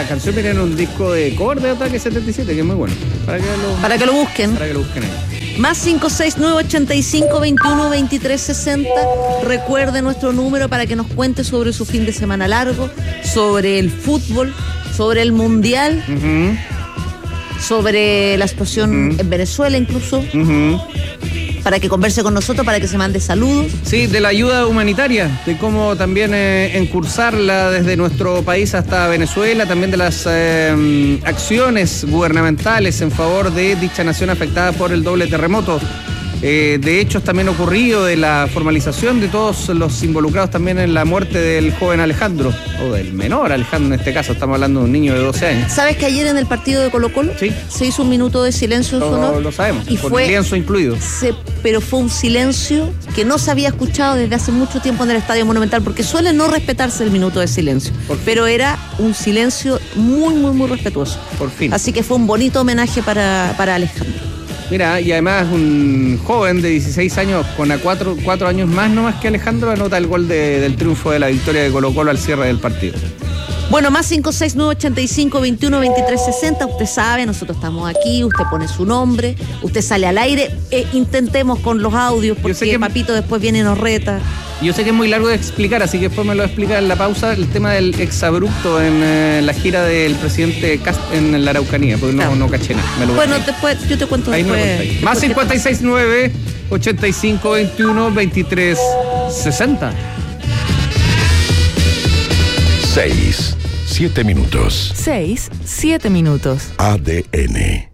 canción viene en un disco de cover de Ataque 77, que es muy bueno. Para que lo busquen ahí. Más 569-85-21-2360. Recuerde nuestro número para que nos cuente sobre su fin de semana largo, sobre el fútbol, sobre el mundial, sobre la situación en Venezuela incluso. Para que converse con nosotros, para que se mande saludos. Sí, de la ayuda humanitaria, de cómo también encursarla desde nuestro país hasta Venezuela, también de las acciones gubernamentales en favor de dicha nación afectada por el doble terremoto. De hechos también ocurrido, de la formalización de todos los involucrados también en la muerte del joven Alejandro, o del menor Alejandro en este caso, estamos hablando de un niño de 12 años. ¿Sabes que ayer en el partido de Colo-Colo se hizo un minuto de silencio en su honor? Lo sabemos, y con fue, el lienzo incluido. Pero fue un silencio que no se había escuchado desde hace mucho tiempo en el Estadio Monumental, porque suele no respetarse el minuto de silencio, pero era un silencio muy, muy, muy respetuoso. Por fin. Así que fue un bonito homenaje para Alejandro. Mira, y además un joven de 16 años con a 4 años más nomás que Alejandro anota el gol del triunfo de la victoria de Colo-Colo al cierre del partido. Bueno, más 569-85-21-2360. Usted sabe, nosotros estamos aquí, usted pone su nombre, usted sale al aire. Intentemos con los audios, porque Papito después viene y nos reta. Yo sé que es muy largo de explicar, así que después me lo explica en la pausa, el tema del exabrupto en la gira del presidente Cast en la Araucanía, porque no caché nada. Bueno, después yo te cuento después. Más 569-85-21-2360. 6-7 minutos. 6-7 minutos. ADN.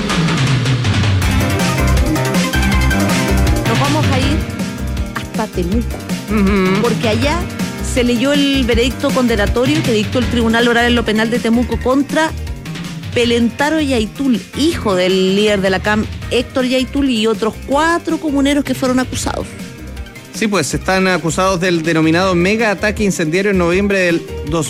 Nos vamos a ir hasta Temuco, porque allá se leyó el veredicto condenatorio que dictó el Tribunal Oral en lo Penal de Temuco contra Pelentaro Yaitul, hijo del líder de la CAM, Héctor Yaitul, y otros 4 comuneros que fueron acusados. Sí, pues están acusados del denominado mega ataque incendiario en noviembre del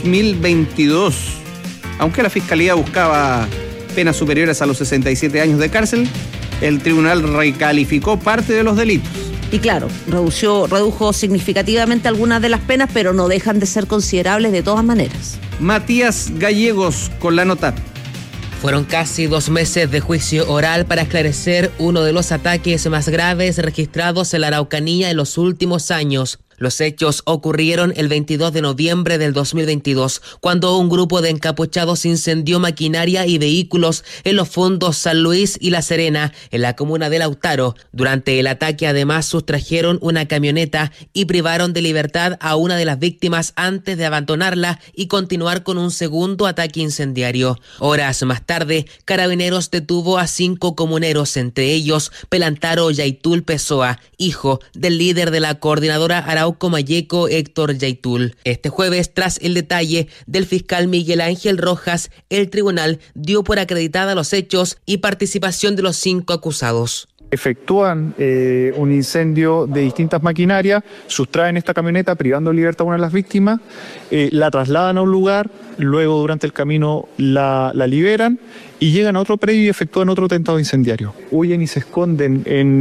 2022. Aunque la Fiscalía buscaba penas superiores a los 67 años de cárcel, el tribunal recalificó parte de los delitos. Y claro, redujo significativamente algunas de las penas, pero no dejan de ser considerables de todas maneras. Matías Gallegos con la nota. Fueron casi 2 meses de juicio oral para esclarecer uno de los ataques más graves registrados en la Araucanía en los últimos años. Los hechos ocurrieron el 22 de noviembre del 2022, cuando un grupo de encapuchados incendió maquinaria y vehículos en los fondos San Luis y La Serena, en la comuna de Lautaro. Durante el ataque, además, sustrajeron una camioneta y privaron de libertad a una de las víctimas antes de abandonarla y continuar con un segundo ataque incendiario. Horas más tarde, Carabineros detuvo a 5 comuneros, entre ellos Pelantaro Yaitul Pessoa, hijo del líder de la coordinadora Arauco Mayeco, Héctor Yaitul. Este jueves, tras el detalle del fiscal Miguel Ángel Rojas, el tribunal dio por acreditada los hechos y participación de los 5 acusados. Efectúan un incendio de distintas maquinarias, sustraen esta camioneta privando de libertad a una de las víctimas, la trasladan a un lugar, luego durante el camino la liberan y llegan a otro predio y efectúan otro atentado incendiario. Huyen y se esconden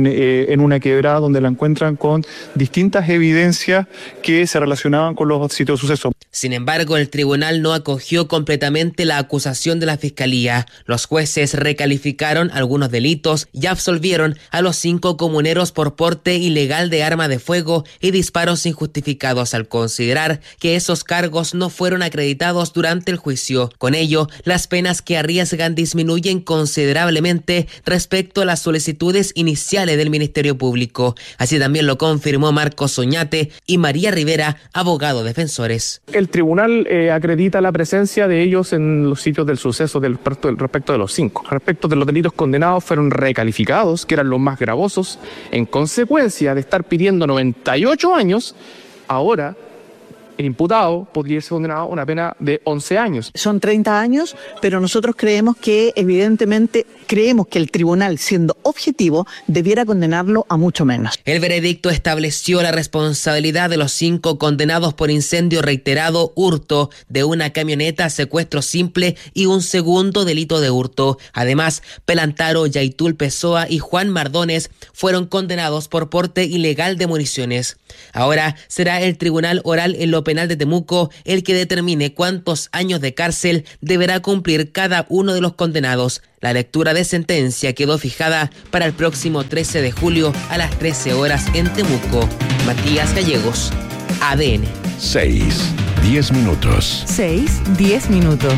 en una quebrada donde la encuentran con distintas evidencias que se relacionaban con los sitios de suceso. Sin embargo, el tribunal no acogió completamente la acusación de la Fiscalía. Los jueces recalificaron algunos delitos y absolvieron a los 5 comuneros por porte ilegal de arma de fuego y disparos injustificados, al considerar que esos cargos no fueron acreditados durante el juicio. Con ello, las penas que arriesgan disminuyen considerablemente respecto a las solicitudes iniciales del Ministerio Público. Así también lo confirmó Marcos Oñate y María Rivera, abogado defensores. El tribunal acredita la presencia de ellos en los sitios del suceso respecto de los 5. Respecto de los delitos condenados, fueron recalificados, que eran los más gravosos. En consecuencia de estar pidiendo 98 años, ahora el imputado podría ser condenado a una pena de 11 años. Son 30 años, pero nosotros creemos que el tribunal, siendo objetivo, debiera condenarlo a mucho menos. El veredicto estableció la responsabilidad de los 5 condenados por incendio reiterado, hurto de una camioneta, secuestro simple y un segundo delito de hurto. Además, Pelantaro Yaitul Pessoa y Juan Mardones fueron condenados por porte ilegal de municiones. Ahora será el tribunal oral en lo penal de Temuco el que determine cuántos años de cárcel deberá cumplir cada uno de los condenados. La lectura de sentencia quedó fijada para el próximo 13 de julio a las 13 horas en Temuco. Matías Gallegos, ADN. 6-10 minutos. 6-10 minutos.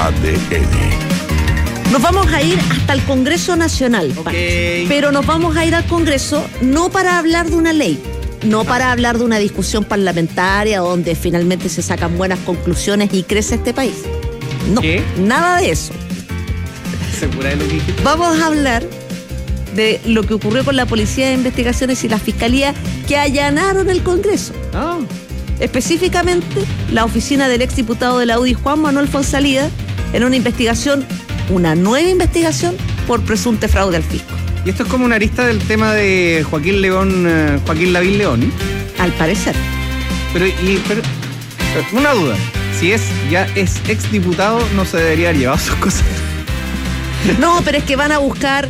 ADN. Nos vamos a ir hasta el Congreso Nacional, pero nos vamos a ir al Congreso no para hablar de una ley, no para hablar de una discusión parlamentaria donde finalmente se sacan buenas conclusiones y crece este país. No, ¿Qué? Nada de eso. ¿Segura de lo que dijiste? Vamos a hablar de lo que ocurrió con la Policía de Investigaciones y la Fiscalía que allanaron el Congreso. Ah. Específicamente, la oficina del exdiputado de la UDI, Juan Manuel Fuenzalida, en una nueva investigación por presunto fraude al fisco. Y esto es como una arista del tema de Joaquín Lavín León. Al parecer. Pero una duda. Si ya es exdiputado, no se debería haber llevado sus cosas. No, pero es que van a buscar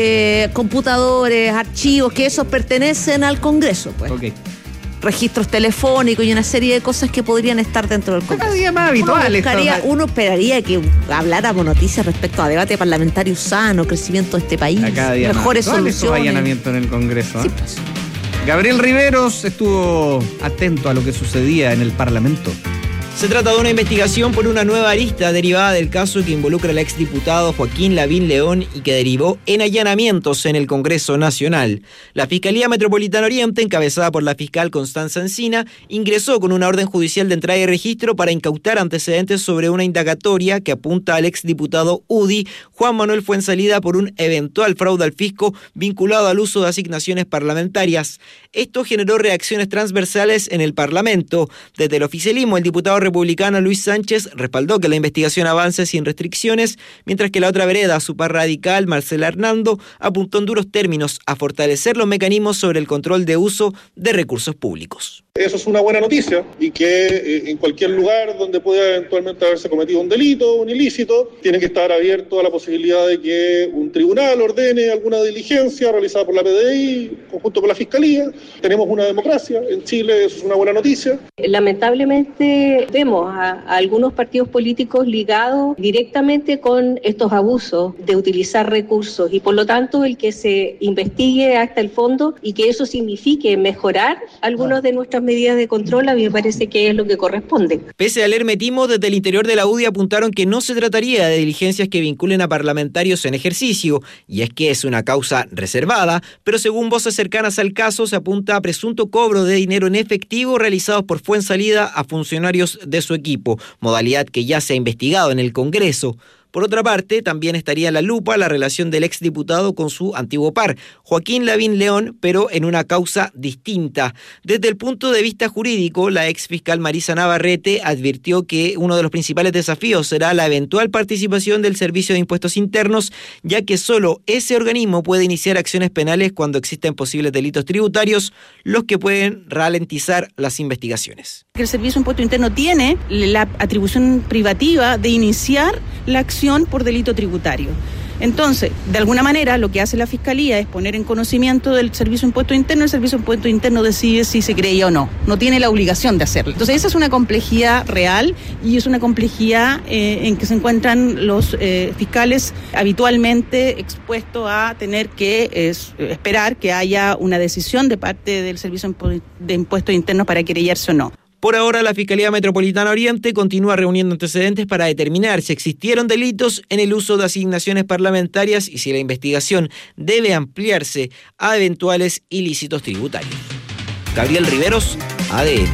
computadores, archivos, que esos pertenecen al Congreso, pues. Ok. Registros telefónicos y una serie de cosas que podrían estar dentro del Congreso. Cada día más habitual. Uno esperaría que habláramos noticias respecto a debate parlamentario sano, crecimiento de este país, Cada día mejores más habitual soluciones. allanamiento en el Congreso. Sí, pues. Gabriel Riveros estuvo atento a lo que sucedía en el Parlamento. Se trata de una investigación por una nueva arista derivada del caso que involucra al exdiputado Joaquín Lavín León y que derivó en allanamientos en el Congreso Nacional. La Fiscalía Metropolitana Oriente, encabezada por la fiscal Constanza Encina, ingresó con una orden judicial de entrada y registro para incautar antecedentes sobre una indagatoria que apunta al exdiputado UDI Juan Manuel Fuenzalida por un eventual fraude al fisco vinculado al uso de asignaciones parlamentarias. Esto generó reacciones transversales en el Parlamento. Desde el oficialismo, el diputado republicano Luis Sánchez respaldó que la investigación avance sin restricciones, mientras que la otra vereda, su par radical, Marcela Hernando, apuntó en duros términos a fortalecer los mecanismos sobre el control de uso de recursos públicos. Eso es una buena noticia y que en cualquier lugar donde pueda eventualmente haberse cometido un delito, un ilícito, tiene que estar abierto a la posibilidad de que un tribunal ordene alguna diligencia realizada por la PDI, conjunto con la Fiscalía. Tenemos una democracia en Chile, eso es una buena noticia. Lamentablemente vemos a algunos partidos políticos ligados directamente con estos abusos de utilizar recursos y por lo tanto el que se investigue hasta el fondo y que eso signifique mejorar algunos de nuestras medidas de control, a mí me parece que es lo que corresponde. Pese al hermetismo, desde el interior de la UDI apuntaron que no se trataría de diligencias que vinculen a parlamentarios en ejercicio, y es que es una causa reservada, pero según voces cercanas al caso se apunta a presunto cobro de dinero en efectivo realizados por Fuenzalida a funcionarios de su equipo, modalidad que ya se ha investigado en el Congreso. Por otra parte, también estaría en la lupa la relación del exdiputado con su antiguo par, Joaquín Lavín León, pero en una causa distinta. Desde el punto de vista jurídico, la exfiscal Marisa Navarrete advirtió que uno de los principales desafíos será la eventual participación del Servicio de Impuestos Internos, ya que solo ese organismo puede iniciar acciones penales cuando existen posibles delitos tributarios, los que pueden ralentizar las investigaciones. El Servicio de Impuesto Interno tiene la atribución privativa de iniciar la acción por delito tributario. Entonces, de alguna manera, lo que hace la Fiscalía es poner en conocimiento del Servicio de Impuesto Interno. El Servicio de Impuesto Interno decide si se creía o no. No tiene la obligación de hacerlo. Entonces, esa es una complejidad real y es una complejidad en que se encuentran los fiscales habitualmente expuestos a tener que esperar que haya una decisión de parte del Servicio de Impuestos Internos para querellarse o no. Por ahora, la Fiscalía Metropolitana Oriente continúa reuniendo antecedentes para determinar si existieron delitos en el uso de asignaciones parlamentarias y si la investigación debe ampliarse a eventuales ilícitos tributarios. Gabriel Riveros, ADN.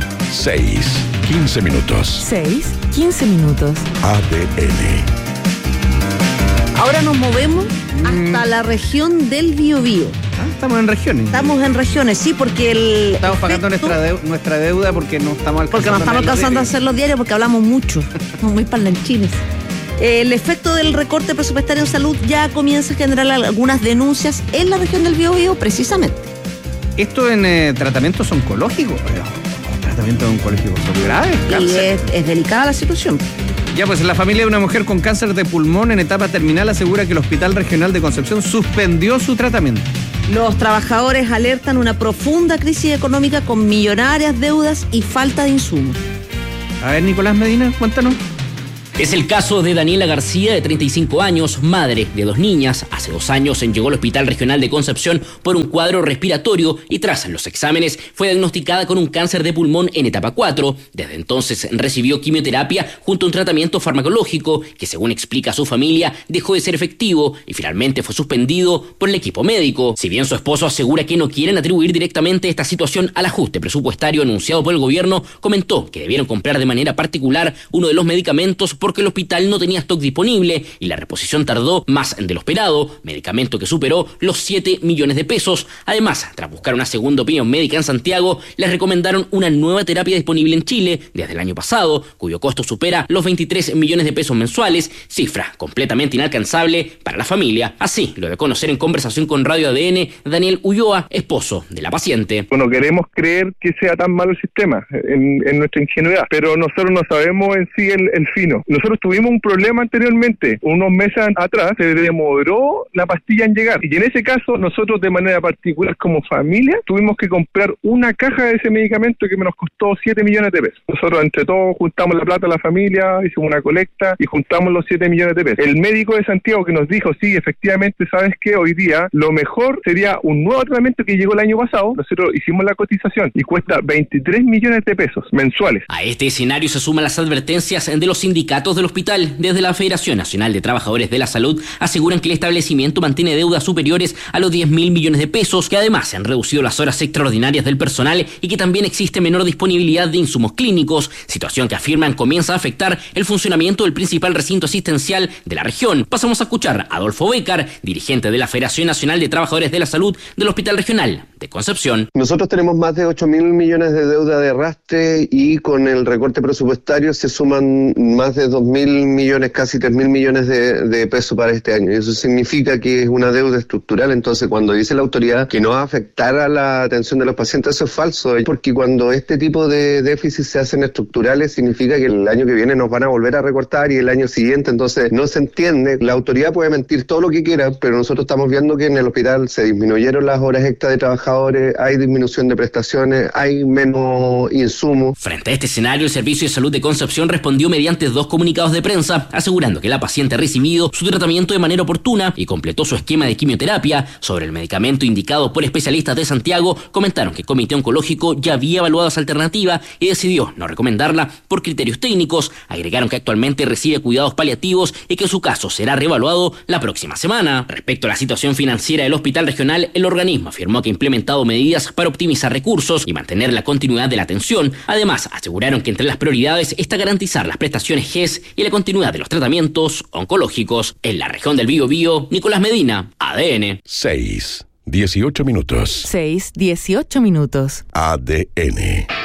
6-15 minutos. 6-15 minutos. ADN. Ahora nos movemos hasta la región del Biobío. Estamos en regiones. Estamos en regiones, sí, porque estamos pagando nuestra deuda porque no estamos alcanzando a hacer los diarios porque hablamos mucho. Somos muy parlanchines. El efecto del recorte presupuestario en salud ya comienza a generar algunas denuncias en la región del Biobío, precisamente. Esto en tratamientos oncológicos. Los tratamientos oncológicos son graves. Y es delicada la situación. Ya, pues la familia de una mujer con cáncer de pulmón en etapa terminal asegura que el Hospital Regional de Concepción suspendió su tratamiento. Los trabajadores alertan una profunda crisis económica con millonarias deudas y falta de insumos. A ver, Nicolás Medina, cuéntanos. Es el caso de Daniela García, de 35 años, madre de 2 niñas. Hace 2 años llegó al Hospital Regional de Concepción por un cuadro respiratorio y tras los exámenes fue diagnosticada con un cáncer de pulmón en etapa 4. Desde entonces recibió quimioterapia junto a un tratamiento farmacológico que, según explica su familia, dejó de ser efectivo y finalmente fue suspendido por el equipo médico. Si bien su esposo asegura que no quieren atribuir directamente esta situación al ajuste presupuestario anunciado por el gobierno, comentó que debieron comprar de manera particular uno de los medicamentos porque el hospital no tenía stock disponible y la reposición tardó más de lo esperado, medicamento que superó los 7 millones de pesos. Además, tras buscar una segunda opinión médica en Santiago, les recomendaron una nueva terapia disponible en Chile desde el año pasado, cuyo costo supera los 23 millones de pesos mensuales, cifra completamente inalcanzable para la familia. Así lo de conocer en conversación con Radio ADN Daniel Ulloa, esposo de la paciente. No queremos creer que sea tan malo el sistema en nuestra ingenuidad, pero nosotros no sabemos en sí el fino. Nosotros tuvimos un problema anteriormente, unos meses atrás, se demoró la pastilla en llegar, y en ese caso nosotros de manera particular como familia tuvimos que comprar una caja de ese medicamento que nos costó 7 millones de pesos. Nosotros entre todos juntamos la plata de la familia, hicimos una colecta y juntamos los 7 millones de pesos. El médico de Santiago que nos dijo, sí, efectivamente, sabes que hoy día lo mejor sería un nuevo tratamiento que llegó el año pasado, nosotros hicimos la cotización y cuesta 23 millones de pesos mensuales. A este escenario se suman las advertencias de los sindicatos del hospital. Desde la Federación Nacional de Trabajadores de la Salud aseguran que el establecimiento mantiene deudas superiores a los 10.000 millones de pesos, que además se han reducido las horas extraordinarias del personal y que también existe menor disponibilidad de insumos clínicos, situación que afirman comienza a afectar el funcionamiento del principal recinto asistencial de la región. Pasamos a escuchar a Adolfo Bécar, dirigente de la Federación Nacional de Trabajadores de la Salud del Hospital Regional de Concepción. Nosotros tenemos más de 8.000 millones de deuda de arrastre y con el recorte presupuestario se suman más de 2.000 millones, casi 3.000 millones de pesos para este año. Y eso significa que es una deuda estructural. Entonces, cuando dice la autoridad que no va a afectar a la atención de los pacientes, eso es falso, porque cuando este tipo de déficits se hacen estructurales, significa que el año que viene nos van a volver a recortar y el año siguiente. Entonces, no se entiende. La autoridad puede mentir todo lo que quiera, pero nosotros estamos viendo que en el hospital se disminuyeron las horas extra de trabajadores, hay disminución de prestaciones, hay menos insumos. Frente a este escenario, el Servicio de Salud de Concepción respondió mediante 2 comunicados de prensa, asegurando que la paciente ha recibido su tratamiento de manera oportuna y completó su esquema de quimioterapia. Sobre el medicamento indicado por especialistas de Santiago, comentaron que el Comité Oncológico ya había evaluado esa alternativa y decidió no recomendarla por criterios técnicos. Agregaron que actualmente recibe cuidados paliativos y que su caso será reevaluado la próxima semana. Respecto a la situación financiera del Hospital Regional, el organismo afirmó que ha implementado medidas para optimizar recursos y mantener la continuidad de la atención. Además, aseguraron que entre las prioridades está garantizar las prestaciones GES y la continuidad de los tratamientos oncológicos. En la región del Biobío, Nicolás Medina, ADN. 6:18 minutos. 6:18 minutos. ADN.